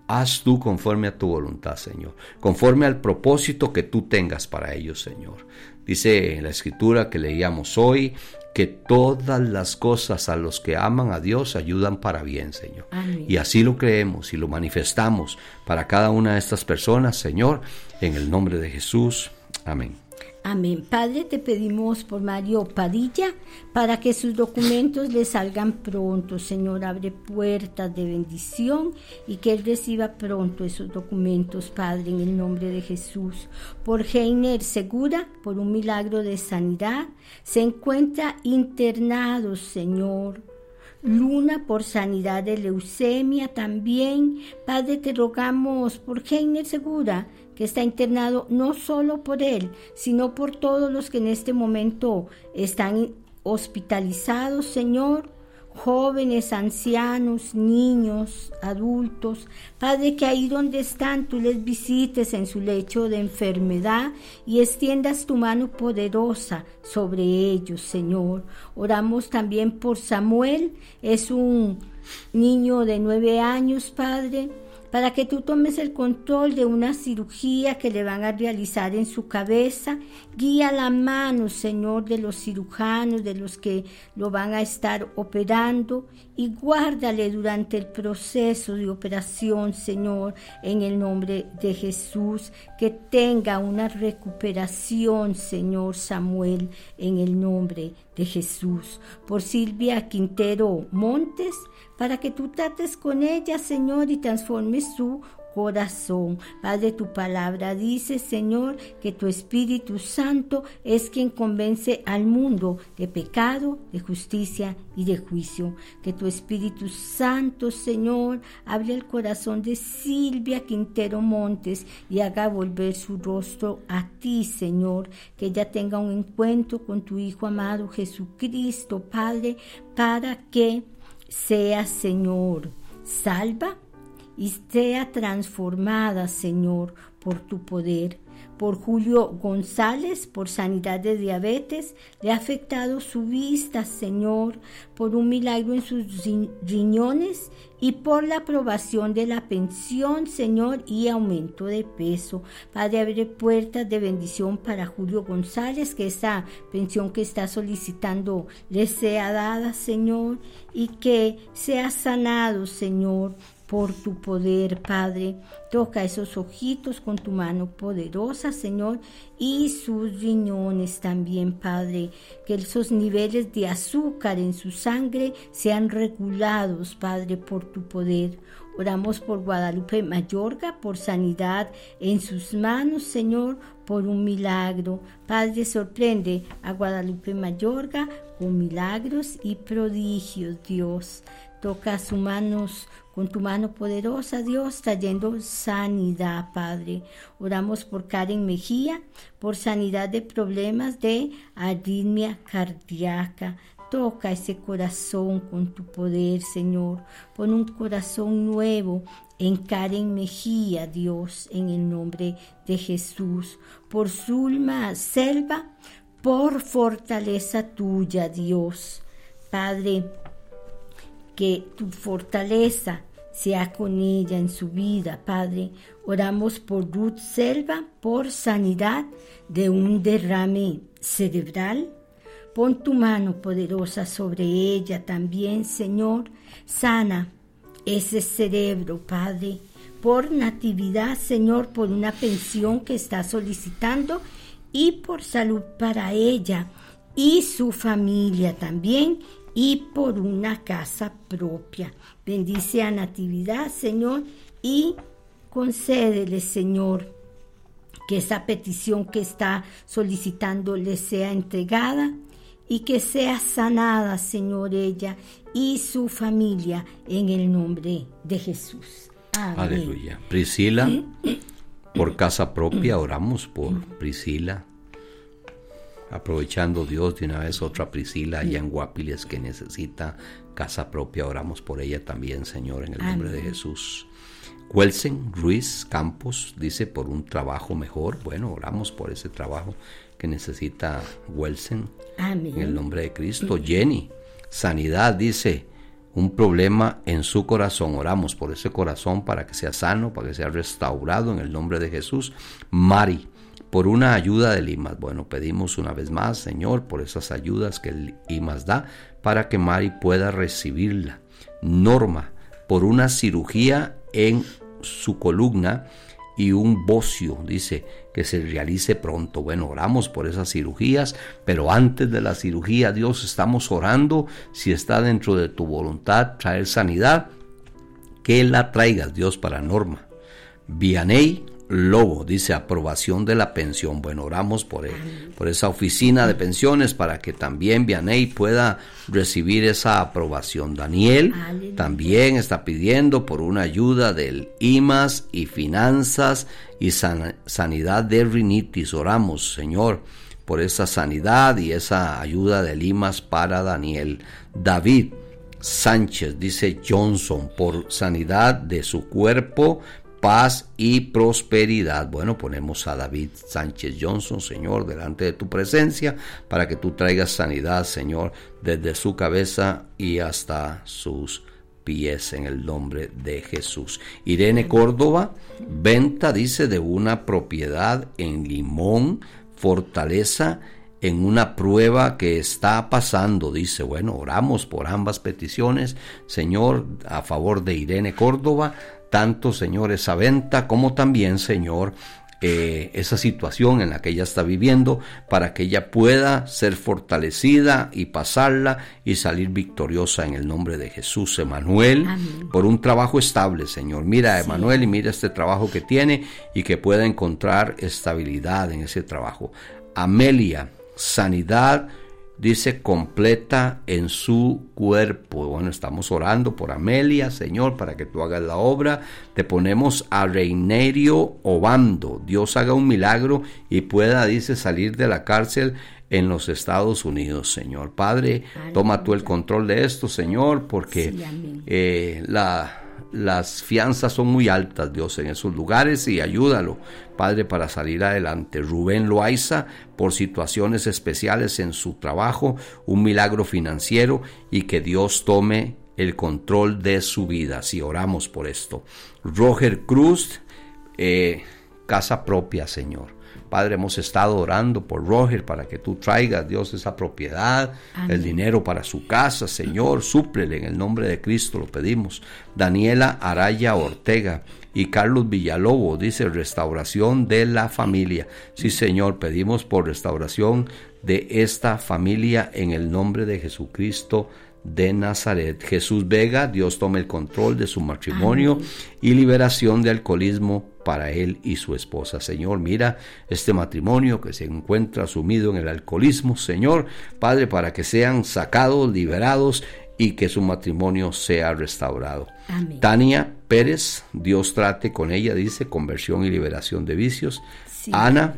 haz tú conforme a tu voluntad, Señor, conforme al propósito que tú tengas para ellos, Señor. Dice en la escritura que leíamos hoy que todas las cosas a los que aman a Dios ayudan para bien, Señor. Amén. Y así lo creemos y lo manifestamos para cada una de estas personas, Señor, en el nombre de Jesús. Amén. Amén. Padre, te pedimos por Mario Padilla para que sus documentos le salgan pronto. Señor, abre puertas de bendición y que él reciba pronto esos documentos, Padre, en el nombre de Jesús. Por Heiner Segura, por un milagro de sanidad, se encuentra internado, Señor. Luna, por sanidad de leucemia también. Padre, te rogamos por Heiner Segura, que está internado no solo por él, sino por todos los que en este momento están hospitalizados, Señor, jóvenes, ancianos, niños, adultos. Padre, que ahí donde están tú les visites en su lecho de enfermedad y extiendas tu mano poderosa sobre ellos, Señor. Oramos también por Samuel, es un niño de 9 años, Padre, para que tú tomes el control de una cirugía que le van a realizar en su cabeza. Guía la mano, Señor, de los cirujanos, de los que lo van a estar operando, y guárdale durante el proceso de operación, Señor, en el nombre de Jesús. Que tenga una recuperación, Señor Samuel, en el nombre de Jesús. Por Silvia Quintero Montes, para que tú trates con ella, Señor, y transformes su corazón. Padre, tu palabra dice, Señor, que tu Espíritu Santo es quien convence al mundo de pecado, de justicia y de juicio. Que tu Espíritu Santo, Señor, hable el corazón de Silvia Quintero Montes y haga volver su rostro a ti, Señor. Que ella tenga un encuentro con tu Hijo amado Jesucristo, Padre, para que sea, Señor, salva y sea transformada, Señor, por tu poder. Por Julio González, por sanidad de diabetes, le ha afectado su vista, Señor, por un milagro en sus riñones y por la aprobación de la pensión, Señor, y aumento de peso. Padre, abre puertas de bendición para Julio González, que esa pensión que está solicitando le sea dada, Señor, y que sea sanado, Señor, por tu poder, Padre. Toca esos ojitos con tu mano poderosa, Señor, y sus riñones también, Padre. Que esos niveles de azúcar en su sangre sean regulados, Padre, por tu poder. Oramos por Guadalupe Mayorga, por sanidad en sus manos, Señor, por un milagro. Padre, sorprende a Guadalupe Mayorga con milagros y prodigios, Dios. Toca sus manos con tu mano poderosa, Dios, trayendo sanidad, Padre. Oramos por Karen Mejía, por sanidad de problemas de arritmia cardíaca. Toca ese corazón con tu poder, Señor. Pon un corazón nuevo en Karen Mejía, Dios, en el nombre de Jesús. Por Zulma Selva, por fortaleza tuya, Dios. Padre, que tu fortaleza sea con ella en su vida, Padre. Oramos por Ruth Selva, por sanidad de un derrame cerebral. Pon tu mano poderosa sobre ella también, Señor. Sana ese cerebro, Padre. Por Natividad, Señor, por una pensión que está solicitando y por salud para ella y su familia también, y por una casa propia. Bendice a Natividad, Señor, y concédele, Señor, que esa petición que está solicitando le sea entregada y que sea sanada, Señor, ella y su familia, en el nombre de Jesús. Amén. Aleluya. Priscila, por casa propia, oramos por Priscila. Aprovechando, Dios, de una vez otra Priscila allá en Guapiles que necesita casa propia. Oramos por ella también, Señor, en el nombre de Jesús. Welsen Ruiz Campos dice por un trabajo mejor. Bueno, oramos por ese trabajo que necesita Welsen. Amén. En el nombre de Cristo. Jenny, sanidad, dice, un problema en su corazón. Oramos por ese corazón para que sea sano, para que sea restaurado en el nombre de Jesús. Mari, por una ayuda del IMAS. Bueno, pedimos una vez más, Señor, por esas ayudas que el IMAS da para que Mari pueda recibirla. Norma, por una cirugía en su columna y un bocio, dice, que se realice pronto. Bueno, oramos por esas cirugías, pero antes de la cirugía, Dios, estamos orando, si está dentro de tu voluntad traer sanidad, que la traigas, Dios, para Norma. Vianey Lobo, dice, aprobación de la pensión. Bueno, oramos por esa oficina de pensiones para que también Vianey pueda recibir esa aprobación. Daniel también está pidiendo por una ayuda del IMAS y finanzas y sanidad de rinitis. Oramos, Señor, por esa sanidad y esa ayuda del IMAS para Daniel. David Sánchez, dice Johnson, por sanidad de su cuerpo, paz y prosperidad. Bueno, ponemos a David Sánchez Johnson, Señor, delante de tu presencia, para que tú traigas sanidad, Señor, desde su cabeza y hasta sus pies, en el nombre de Jesús. Irene Córdoba, venta, dice, de una propiedad en Limón, Fortaleza, en una prueba que está pasando, dice. Bueno, oramos por ambas peticiones, Señor, a favor de Irene Córdoba, tanto, Señor, esa venta como también, Señor, esa situación en la que ella está viviendo, para que ella pueda ser fortalecida y pasarla y salir victoriosa en el nombre de Jesús. Emanuel, por un trabajo estable, Señor. Mira a Emanuel y mira este trabajo que tiene y que pueda encontrar estabilidad en ese trabajo. Amelia, sanidad, dice, completa en su cuerpo. Bueno, estamos orando por Amelia, Señor, para que tú hagas la obra. Te ponemos a Reinerio Obando. Dios haga un milagro y pueda, dice, salir de la cárcel en los Estados Unidos, Señor. Padre, toma tú el control de esto, Señor, porque las fianzas son muy altas, Dios, en esos lugares, y ayúdalo, Padre, para salir adelante. Rubén Loaiza, por situaciones especiales en su trabajo, un milagro financiero y que Dios tome el control de su vida. Si oramos por esto. Roger Cruz, casa propia, Señor. Padre, hemos estado orando por Roger para que tú traigas, Dios, esa propiedad, el dinero para su casa, Señor, súplele en el nombre de Cristo, lo pedimos. Daniela Araya Ortega y Carlos Villalobo, dice, restauración de la familia. Sí, Señor, pedimos por restauración de esta familia en el nombre de Jesucristo de Nazaret. Jesús Vega, Dios tome el control de su matrimonio y liberación de alcoholismo para él y su esposa. Señor, mira este matrimonio que se encuentra sumido en el alcoholismo, Señor, Padre, para que sean sacados, liberados y que su matrimonio sea restaurado. Amén. Tania Pérez, Dios trate con ella, dice, conversión y liberación de vicios. Sí. Ana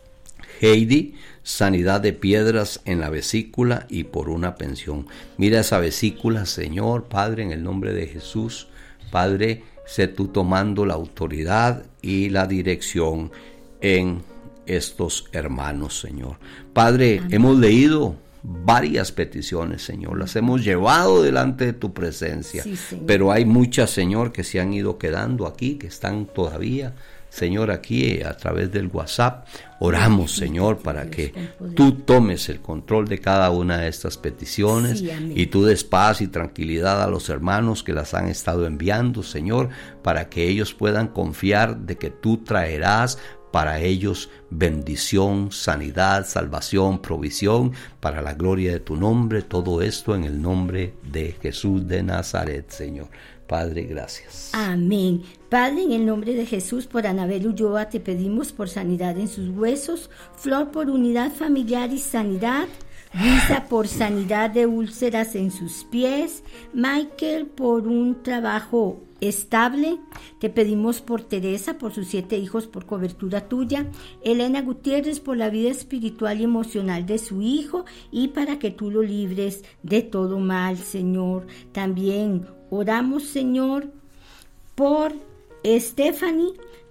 Heidi, sanidad de piedras en la vesícula y por una pensión. Mira esa vesícula, Señor, Padre, en el nombre de Jesús, Padre, sé tú tomando la autoridad y la dirección en estos hermanos, Señor. Padre, amén. Hemos leído varias peticiones, Señor, las hemos llevado delante de tu presencia, sí, pero hay muchas, Señor, que se han ido quedando aquí, que están todavía, Señor, aquí a través del WhatsApp. Oramos, Señor, para que tú tomes el control de cada una de estas peticiones, sí, y tú des paz y tranquilidad a los hermanos que las han estado enviando, Señor, para que ellos puedan confiar de que tú traerás para ellos bendición, sanidad, salvación, provisión, para la gloria de tu nombre. Todo esto en el nombre de Jesús de Nazaret, Señor. Padre, gracias. Amén. Padre, en el nombre de Jesús, por Anabel Ulloa te pedimos por sanidad en sus huesos, Flor por unidad familiar y sanidad, Luisa por sanidad de úlceras en sus pies, Michael por un trabajo estable, te pedimos por Teresa, por sus 7 hijos, por cobertura tuya, Elena Gutiérrez por la vida espiritual y emocional de su hijo y para que tú lo libres de todo mal, Señor. También oramos, Señor, por Stephanie,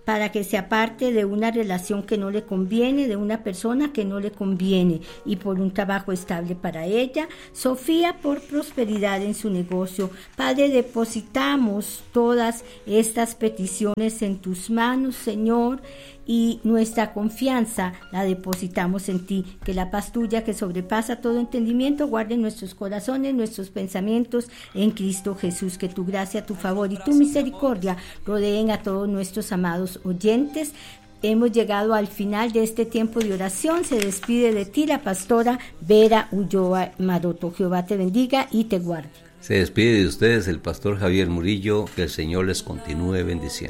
para que se aparte de una relación que no le conviene, de una persona que no le conviene, y por un trabajo estable para ella. Sofía, por prosperidad en su negocio. Padre, depositamos todas estas peticiones en tus manos, Señor, y nuestra confianza la depositamos en ti. Que la paz tuya, que sobrepasa todo entendimiento, guarde nuestros corazones, nuestros pensamientos en Cristo Jesús. Que tu gracia, tu favor y tu misericordia rodeen a todos nuestros amados oyentes. Hemos llegado al final de este tiempo de oración. Se despide de ti la pastora Vera Ulloa Maroto. Jehová te bendiga y te guarde. Se despide de ustedes el pastor Javier Murillo. Que el Señor les continúe bendiciendo.